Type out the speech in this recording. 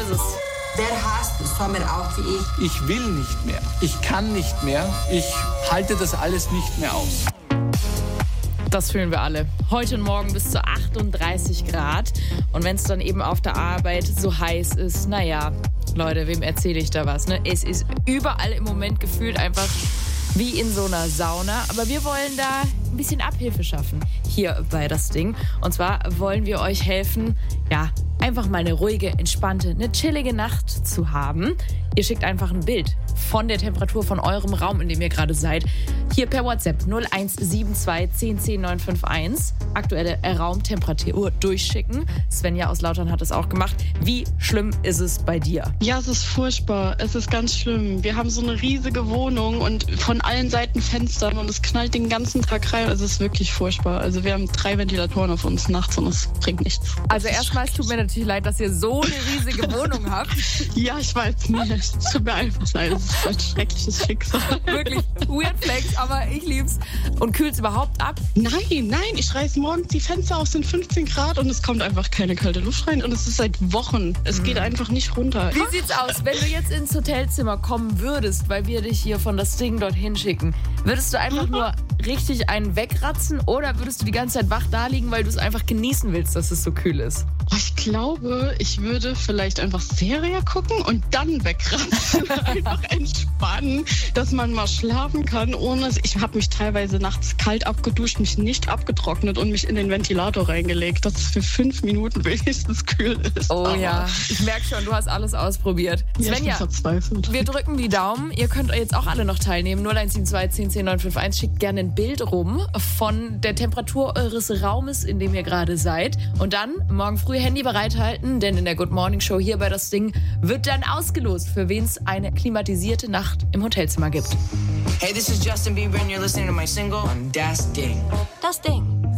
ist es. Wer hasst Sommer auch wie ich? Ich will nicht mehr. Ich kann nicht mehr. Ich halte das alles nicht mehr aus. Das fühlen wir alle. Heute und morgen bis zu 38 Grad. Und wenn es dann eben auf der Arbeit so heiß ist, naja, Leute, wem erzähle ich da was? Ne? Es ist überall im Moment gefühlt einfach wie in so einer Sauna. Aber wir wollen da ein bisschen Abhilfe schaffen hier bei Das Ding. Und zwar wollen wir euch helfen, ja, einfach mal eine ruhige, entspannte, eine chillige Nacht zu haben. Ihr schickt einfach ein Bild von der Temperatur von eurem Raum, in dem ihr gerade seid, hier per WhatsApp 0172 10 10 951. Aktuelle Raumtemperatur durchschicken. Svenja aus Lautern hat es auch gemacht. Wie schlimm ist es bei dir? Ja, es ist furchtbar. Es ist ganz schlimm. Wir haben so eine riesige Wohnung und von allen Seiten Fenstern und es knallt den ganzen Tag rein. Es ist wirklich furchtbar. Also wir haben 3 Ventilatoren auf uns nachts und es bringt nichts. Also erstmal, es tut mir natürlich leid, dass ihr so eine riesige Wohnung habt. Ja, ich weiß nicht. Es tut mir einfach leid. Es ist ein schreckliches Schicksal. Wirklich weird Flex, aber ich lieb's. Und kühlt's überhaupt ab? Nein, ich reiß morgens die Fenster aus, sind 15 Grad und es kommt einfach keine kalte Luft rein. Und es ist seit Wochen. Es geht einfach nicht runter. Wie sieht's aus, wenn du jetzt ins Hotelzimmer kommen würdest, weil wir dich hier von Das Ding dorthin schicken? Würdest du einfach nur richtig einen wegratzen oder würdest du die ganze Zeit wach da liegen, weil du es einfach genießen willst, dass es so kühl ist? Ich glaube, ich würde vielleicht einfach Serie gucken und dann wegratzen. Einfach entspannen, dass man mal schlafen kann, ohne... Ich habe mich teilweise nachts kalt abgeduscht, mich nicht abgetrocknet und mich in den Ventilator reingelegt, dass es für 5 Minuten wenigstens kühl ist. Oh aber ja, ich merke schon, du hast alles ausprobiert. Ja, Svenja, ich bin verzweifelt. Wir drücken die Daumen. Ihr könnt jetzt auch alle noch teilnehmen. 0172 10 10 951. Schickt gerne ein Bild rum von der Temperatur eures Raumes, in dem ihr gerade seid. Und dann morgen früh Handy bereithalten, denn in der Good Morning Show hier bei Das Ding wird dann ausgelost, für wen es eine klimatisierte Nacht im Hotelzimmer gibt. Hey, this is Justin Bieber and you're listening to my single on Das Ding. Das Ding.